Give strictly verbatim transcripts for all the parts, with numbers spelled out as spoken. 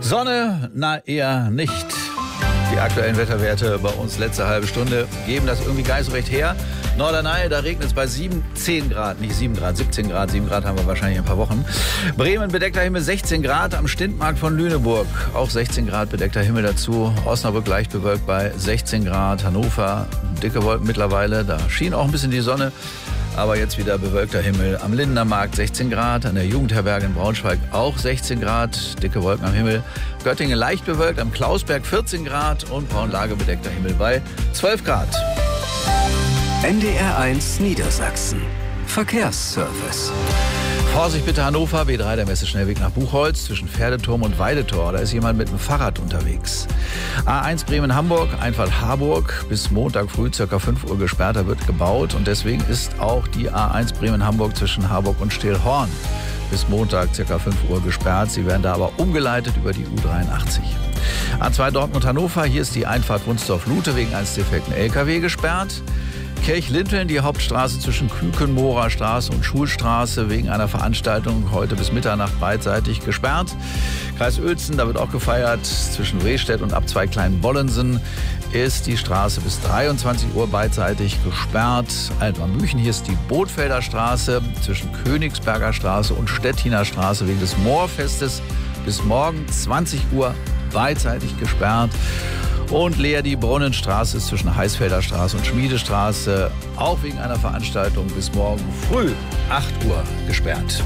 Sonne, na eher nicht. Die aktuellen Wetterwerte bei uns letzte halbe Stunde geben das irgendwie gar nicht so recht her. Norderney, da regnet es bei sieben, zehn Grad, nicht sieben Grad, siebzehn Grad. sieben Grad haben wir wahrscheinlich in ein paar Wochen. Bremen, bedeckter Himmel, sechzehn Grad. Am Stintmarkt von Lüneburg auch sechzehn Grad, bedeckter Himmel dazu. Osnabrück leicht bewölkt bei sechzehn Grad. Hannover, dicke Wolken mittlerweile. Da schien auch ein bisschen die Sonne. Aber jetzt wieder bewölkter Himmel. Am Lindener Markt sechzehn Grad, an der Jugendherberge in Braunschweig auch sechzehn Grad, dicke Wolken am Himmel. Göttingen leicht bewölkt, am Klausberg vierzehn Grad und Braunlage bedeckter Himmel bei zwölf Grad. N D R eins Niedersachsen. Verkehrsservice. Vorsicht bitte Hannover, B drei, der Messeschnellweg nach Buchholz, zwischen Pferdeturm und Weidetor. Da ist jemand mit dem Fahrrad unterwegs. A eins Bremen-Hamburg, Einfahrt Harburg, bis Montag früh ca. fünf Uhr gesperrt, da wird gebaut. Und deswegen ist auch die A eins Bremen-Hamburg zwischen Harburg und Stehlhorn bis Montag ca. fünf Uhr gesperrt. Sie werden da aber umgeleitet über die U dreiundachtzig. A zwei Dortmund-Hannover, hier ist die Einfahrt Wunsdorf-Lute wegen eines defekten L K W gesperrt. Kirchlinteln, die Hauptstraße zwischen Kükenmoorer Straße und Schulstraße wegen einer Veranstaltung heute bis Mitternacht beidseitig gesperrt. Kreis Uelzen, da wird auch gefeiert. Zwischen Rehstedt und ab zwei Kleinbollensen ist die Straße bis dreiundzwanzig Uhr beidseitig gesperrt. Altmarmüchen, hier ist die Bootfelder Straße zwischen Königsberger Straße und Stettiner Straße wegen des Moorfestes bis morgen zwanzig Uhr beidseitig gesperrt. Und Lea, die Brunnenstraße ist zwischen Heißfelder Straße und Schmiedestraße auch wegen einer Veranstaltung bis morgen früh acht Uhr gesperrt.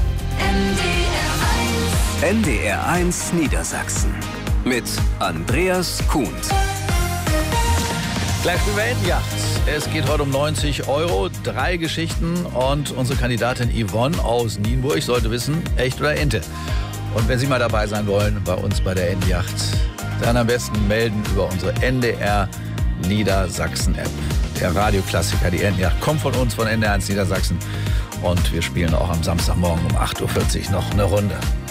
N D R eins Niedersachsen mit Andreas Kuhn. Gleich spielen wir Entenjagd. Es geht heute um neunzig Euro, drei Geschichten und unsere Kandidatin Yvonne aus Nienburg sollte wissen, echt oder Ente. Und wenn Sie mal dabei sein wollen bei uns bei der Entenjagd, dann am besten melden über unsere N D R Niedersachsen-App. Der Radioklassiker, die Entenjagd, kommt von uns, von N D R eins Niedersachsen. Und wir spielen auch am Samstagmorgen um acht Uhr vierzig noch eine Runde.